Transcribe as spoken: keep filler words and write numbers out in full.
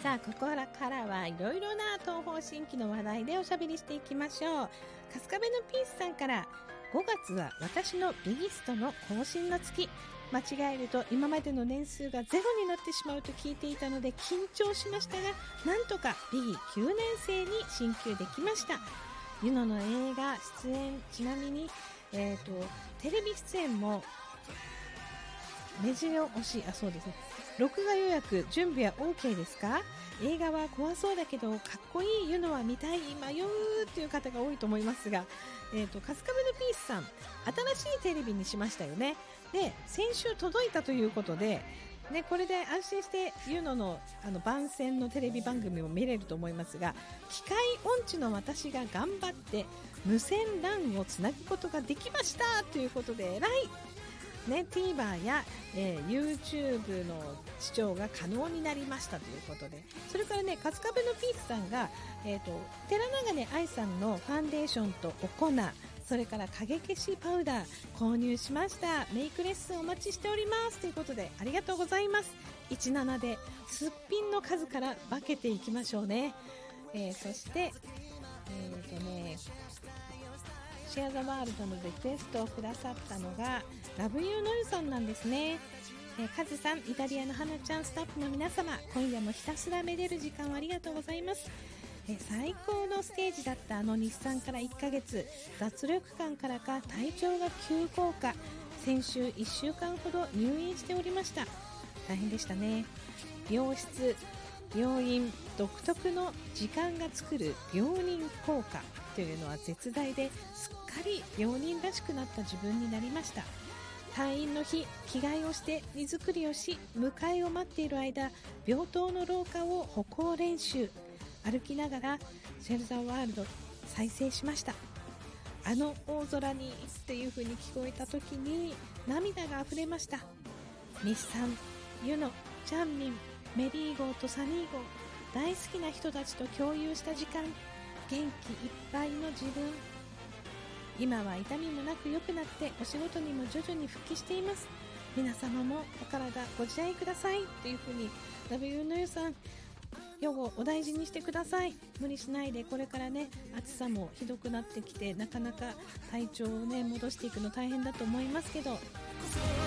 さあここからはいろいろな東方神起の話題でおしゃべりしていきましょう。春日部のピースさんから、ごがつは私のビギストの更新の月、間違えると今までの年数がゼロになってしまうと聞いていたので緊張しましたが、なんとかビギきゅうねん生に進級できました。ユノの映画出演、ちなみに、えーと、テレビ出演も目白押し、あ、そうですね。録画予約準備は OK ですか？映画は怖そうだけどかっこいいユノは見たい、迷うっていう方が多いと思いますが、えーと、春日部のピースさん、新しいテレビにしましたよね。で、先週届いたということで、ね、これで安心してユノのあの番宣のテレビ番組も見れると思いますが、機械音痴の私が頑張って無線 ラン をつなぐことができましたということで、偉いね、TVer や、えー、YouTube の視聴が可能になりましたということで、それからね、春日部のピースさんが、えーと、寺永根愛さんのファンデーションとお粉、それから影消しパウダー購入しました。メイクレッスンお待ちしておりますということで、ありがとうございます。じゅうななですっぴんの数から分けていきましょうね。えー、そしてえーとねシェアザワールドのリクエストをくださったのがラブユーノユさんなんですね。えー、カズさん、イタリアの花ちゃん、スタッフの皆様、今夜もひたすらめでる時間をありがとうございます。えー、最高のステージだったあの日産からいっかげつ、脱力感からか体調が急降下、先週いっしゅうかんほど入院しておりました。大変でしたね。病室、病院独特の時間が作る病人効果というのは絶大で、すっかり病人らしくなった自分になりました。退院の日、着替えをして荷造りをし、迎えを待っている間、病棟の廊下を歩行練習、歩きながらシェルザーワールド再生しました。あの大空にっていう風に聞こえた時に涙が溢れました。日産、ユノ、チャンミン、メリーゴーとサニーゴー、大好きな人たちと共有した時間、元気いっぱいの自分、今は痛みもなく良くなってお仕事にも徐々に復帰しています。皆様もお体ご自愛くださいというふうに、ラブユーのゆさん、予後お大事にしてください。無理しないで、これからね、暑さもひどくなってきて、なかなか体調をね戻していくの大変だと思いますけど、